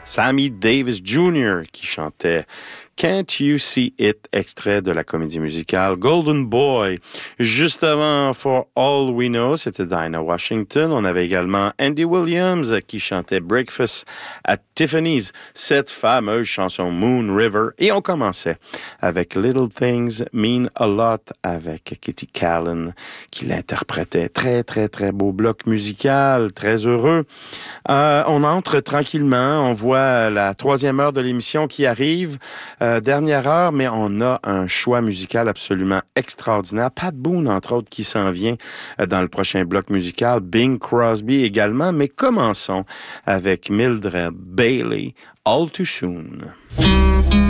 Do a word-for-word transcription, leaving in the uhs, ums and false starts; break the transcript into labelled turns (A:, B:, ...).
A: Sammy Davis junior qui chantait Can't You See It, extrait de la comédie musicale Golden Boy. Juste avant For All We Know, c'était Dinah Washington. On avait également Andy Williams qui chantait Breakfast at Tiffany's, cette fameuse chanson Moon River. Et on commençait avec Little Things Mean a Lot avec Kitty Callan qui l'interprétait. Très, très, très beau bloc musical, très heureux. Euh, on entre tranquillement, on voit la troisième heure de l'émission qui arrive. Euh, dernière heure, mais on a un choix musical absolument extraordinaire. Pat Boone, entre autres, qui s'en vient euh, dans le prochain bloc musical. Bing Crosby également. Mais commençons avec Mildred Bailey, All Too Soon.